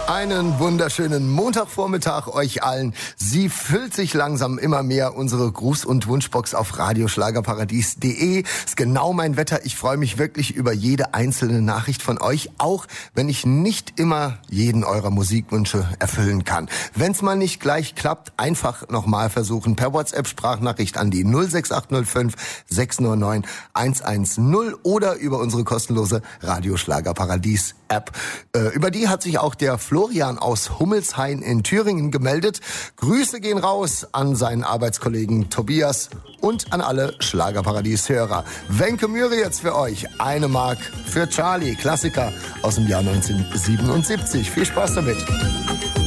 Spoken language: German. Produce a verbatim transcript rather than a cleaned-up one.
Einen wunderschönen Montagvormittag euch allen. Sie füllt sich langsam immer mehr, unsere Gruß- und Wunschbox auf radioschlagerparadies punkt de. Ist genau mein Wetter. Ich freue mich wirklich über jede einzelne Nachricht von euch, auch wenn ich nicht immer jeden eurer Musikwünsche erfüllen kann. Wenn es mal nicht gleich klappt, einfach nochmal versuchen. Per WhatsApp-Sprachnachricht an die null sechs acht null fünf sechs null neun eins eins null oder über unsere kostenlose Radioschlagerparadies-App. Äh, über die hat sich auch der Florian aus Hummelshain in Thüringen gemeldet. Grüße gehen raus an seinen Arbeitskollegen Tobias und an alle Schlagerparadies-Hörer. Wenke Mühre jetzt für euch. Eine Mark für Charlie, Klassiker aus dem Jahr neunzehnhundertsiebenundsiebzig. Viel Spaß damit.